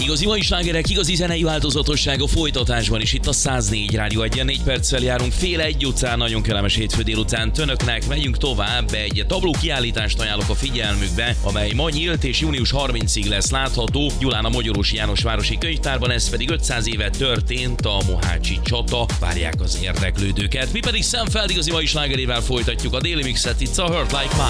Igazi mai slágerek, igazi zenei változatosság a folytatásban is itt a 104 Rádió 1-en 4 perccel járunk fél egy után, nagyon kellemes hétfő délután Önöknek. Megyünk tovább, egy tabló kiállítást ajánlok a figyelmükbe, amely ma nyílt és június 30-ig lesz látható Gyulán a Magyarósi János városi könyvtárban, ez pedig 500 éve történt a mohácsi csata, várják az érdeklődőket. Mi pedig Sam Feld igazi mai slágerével folytatjuk a déli mixet, itt a Hurt Like Mine.